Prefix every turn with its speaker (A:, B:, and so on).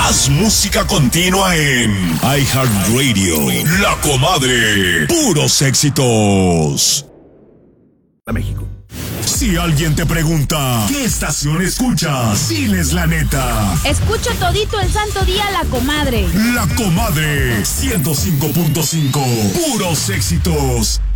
A: Más música continua en iHeartRadio. La Comadre. Puros éxitos.
B: México.
A: Si alguien te pregunta, ¿qué estación escuchas? Diles la neta.
C: Escucho todito el santo día La Comadre.
A: La Comadre 105.5. Puros éxitos.